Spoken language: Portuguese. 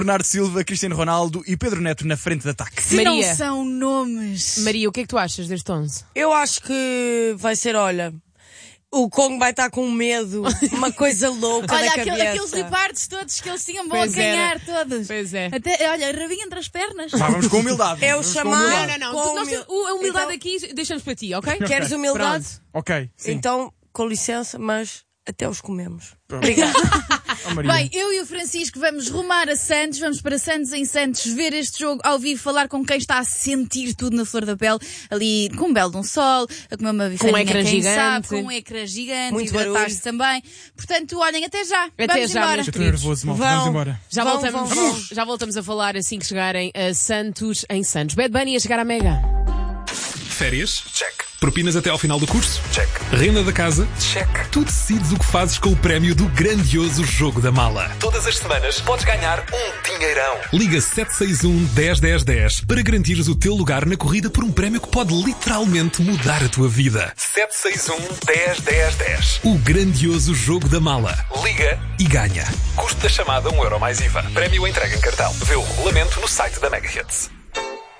Bernardo Silva, Cristiano Ronaldo e Pedro Neto na frente de ataque. Se Maria. não são nomes. Maria, o que é que tu achas deste 11? Eu acho que vai ser, olha, o Congo vai estar com medo, uma coisa louca Olha, na cabeça. aqueles lipardos todos que eles tinham, vão Pois acanhar era. todos. Pois é. Até, olha, rabinho entre as pernas. Vamos com humildade. É o vamos com chamar- humildade. Não. Com A humildade então- aqui deixamos para ti, ok? Queres humildade? Ok, sim. Então, com licença, mas até os comemos. Obrigada. Oh, Maria. Bem, eu e o Francisco vamos rumar a Santos, vamos para Santos em Santos ver este jogo ao vivo, falar com quem está a sentir tudo na flor da pele, ali com um belo de um sol, a comer uma bifaninha, ecrã quem gigante. sabe, com um ecrã gigante, Muito hidratar-se também. Portanto, olhem, até já. Até Vamos já, embora. meus Eu estou nervoso, malta. Vamos embora. Já voltamos a falar assim que chegarem a Santos em Santos. Bad Bunny a chegar à Mega. Férias? Check. Propinas até ao final do curso? Check. Renda da casa? Check. Tu decides o que fazes com o prémio do grandioso Jogo da Mala. Todas as semanas podes ganhar um dinheirão. Liga 761 10 10 10 para garantires o teu lugar na corrida por um prémio que pode literalmente mudar a tua vida. 761 10 10 10. O grandioso Jogo da Mala. Liga e ganha. Custo da chamada €1 mais IVA. Prémio entregue em cartão. Vê o regulamento no site da Mega Hits.